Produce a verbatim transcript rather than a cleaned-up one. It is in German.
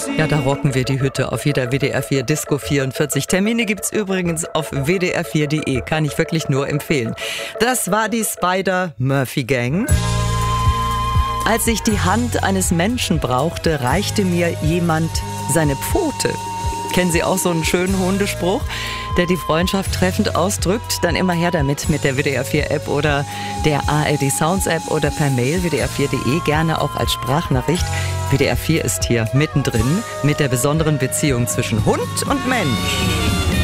Ja, da rocken wir die Hütte auf jeder W D R vier Disco vierundvierzig. Termine gibt's übrigens auf w d r vier punkt de. Kann ich wirklich nur empfehlen. Das war die Spider-Murphy-Gang. Als ich die Hand eines Menschen brauchte, reichte mir jemand seine Pfote. Kennen Sie auch so einen schönen Hundespruch, der die Freundschaft treffend ausdrückt? Dann immer her damit mit der W D R vier App oder der A R D Sounds App oder per Mail w d r vier punkt de, gerne auch als Sprachnachricht. W D R vier ist hier mittendrin mit der besonderen Beziehung zwischen Hund und Mensch.